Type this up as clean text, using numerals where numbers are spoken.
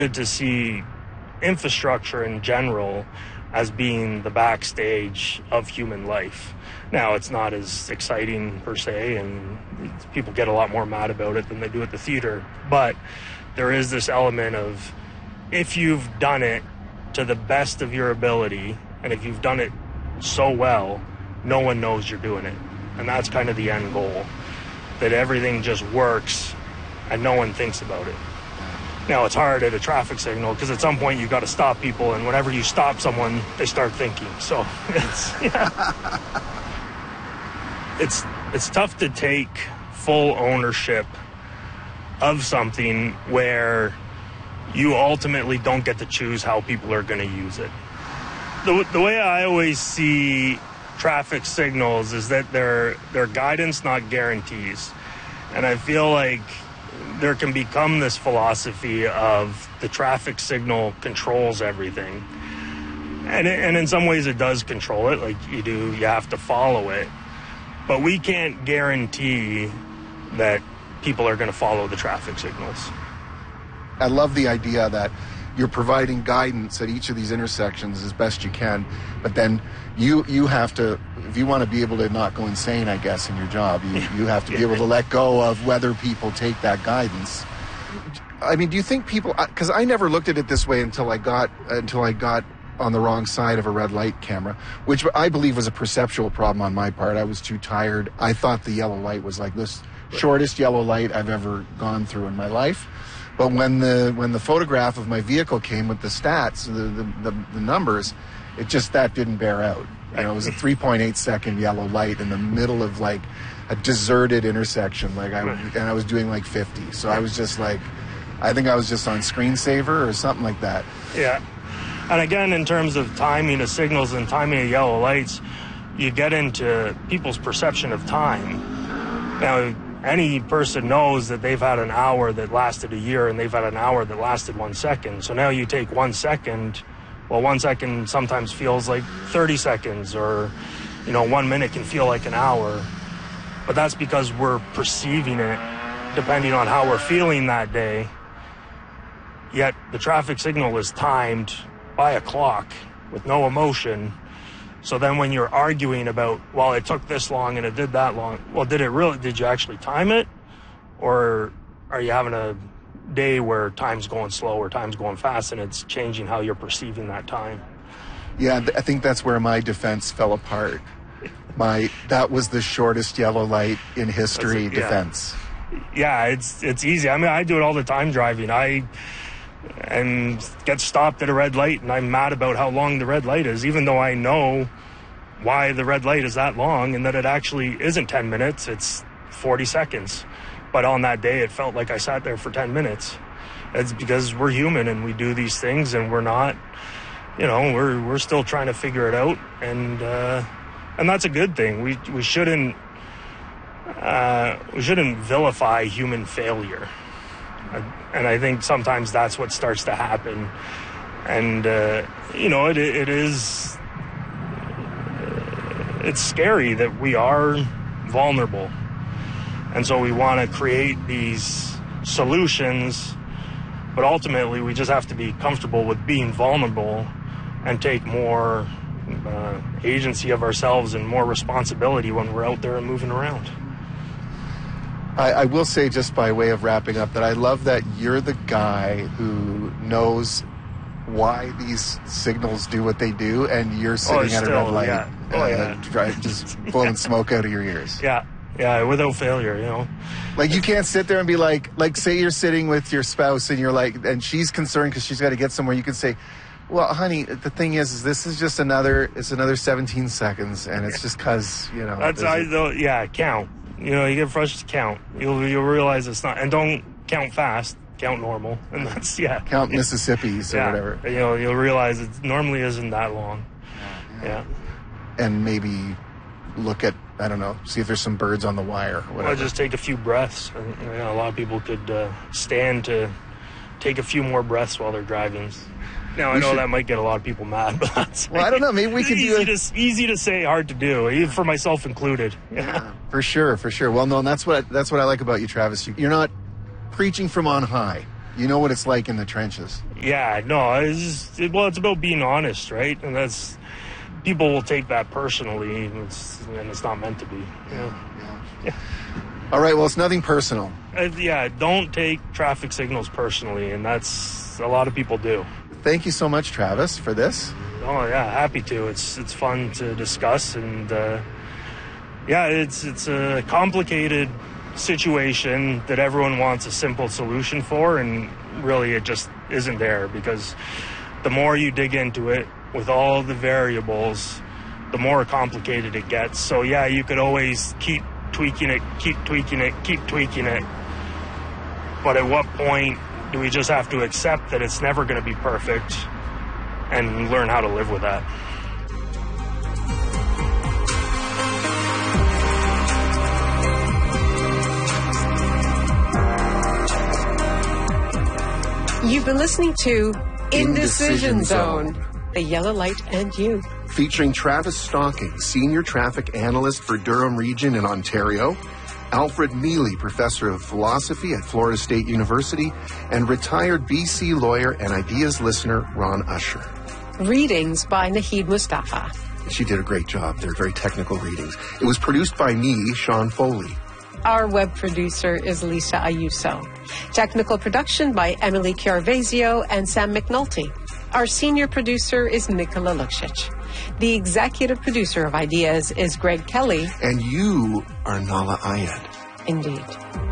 good to see infrastructure in general as being the backstage of human life. Now, it's not as exciting per se, and people get a lot more mad about it than they do at the theater, but there is this element of, if you've done it to the best of your ability, and if you've done it so well, no one knows you're doing it. And that's kind of the end goal, that everything just works and no one thinks about it. Now, it's hard at a traffic signal because at some point you've got to stop people, and whenever you stop someone, they start thinking. So it's tough to take full ownership of something where you ultimately don't get to choose how people are going to use it. The way I always see traffic signals is that they're guidance, not guarantees. And I feel like there can become this philosophy of the traffic signal controls everything. And in some ways it does control it, like you have to follow it. But we can't guarantee that people are going to follow the traffic signals. I love the idea that you're providing guidance at each of these intersections as best you can, but then you have to, if you want to be able to not go insane, I guess, in your job, you have to be able to let go of whether people take that guidance. I mean, do you think people, because I never looked at it this way until I got on the wrong side of a red light camera, which I believe was a perceptual problem on my part. I was too tired. I thought the yellow light was like this shortest yellow light I've ever gone through in my life. But when the photograph of my vehicle came with the stats, the numbers, it just, that didn't bear out. You know, it was a 3.8 second yellow light in the middle of like a deserted intersection. I was doing like 50. So I was just like, I think I was just on screensaver or something like that. Yeah. And again, in terms of timing of signals and timing of yellow lights, you get into people's perception of time. Now, any person knows that they've had an hour that lasted a year and they've had an hour that lasted 1 second. So now you take 1 second, well, 1 second sometimes feels like 30 seconds, or, 1 minute can feel like an hour. But that's because we're perceiving it depending on how we're feeling that day. Yet the traffic signal is timed by a clock with no emotion. So then when you're arguing about, well, it took this long and it did that long, well, did you actually time it? Or are you having a day where time's going slow or time's going fast and it's changing how you're perceiving that time? Yeah, I think that's where my defense fell apart. That was the shortest yellow light in history defense. Yeah, it's easy. I mean, I do it all the time driving. And get stopped at a red light and I'm mad about how long the red light is, even though I know why the red light is that long and that it actually isn't 10 minutes, it's 40 seconds. But on that day, it felt like I sat there for 10 minutes. It's because we're human and we do these things and we're not, we're still trying to figure it out. And that's a good thing. We shouldn't vilify human failure. And I think sometimes that's what starts to happen. And, it's scary that we are vulnerable. And so we want to create these solutions, but ultimately we just have to be comfortable with being vulnerable and take more agency of ourselves and more responsibility when we're out there and moving around. I will say, just by way of wrapping up, that I love that you're the guy who knows why these signals do what they do, and you're sitting at a red light, just blowing smoke out of your ears. Yeah, without failure, Like, you can't sit there and be like, say you're sitting with your spouse and you're like, and she's concerned because she's got to get somewhere. You can say, well, honey, the thing is this is just another 17 seconds, and it's just because, count. You get frustrated, count. You'll realize it's not, and don't count fast, count normal, and that's, Count Mississippi's or whatever. You'll realize it normally isn't that long. Yeah. And maybe look at, I don't know, see if there's some birds on the wire or whatever. Or just take a few breaths. A lot of people could stand to take a few more breaths while they're driving. Now, I know that might get a lot of people mad, but that's... Well, I don't know. Maybe we can do it... Easy to say, hard to do, even for myself included. Yeah, for sure. Well, no, and that's what I like about you, Travis. You're not preaching from on high. You know what it's like in the trenches. Yeah, no, it's about being honest, right? And that's, people will take that personally, and it's not meant to be. Yeah. All right, well, it's nothing personal. Don't take traffic signals personally, and that's, a lot of people do. Thank you so much, Travis, for this. Oh, yeah, happy to. It's fun to discuss, and it's a complicated situation that everyone wants a simple solution for, and really it just isn't there, because the more you dig into it with all the variables, the more complicated it gets. So yeah, you could always keep tweaking it, but at what point do we just have to accept that it's never going to be perfect and learn how to live with that? You've been listening to Indecision Zone, The Yellow Light and You. Featuring Travis Stocking, Senior Traffic Analyst for Durham Region in Ontario, Alfred Mealy, Professor of Philosophy at Florida State University, and retired BC lawyer and Ideas listener Ron Usher. Readings by Naheed Mustafa. She did a great job. They're very technical readings. It was produced by me, Sean Foley. Our web producer is Lisa Ayuso. Technical production by Emily Chiarvesio and Sam McNulty. Our senior producer is Nikola Luksic. The executive producer of Ideas is Greg Kelly. And you are Nala Ayed. Indeed.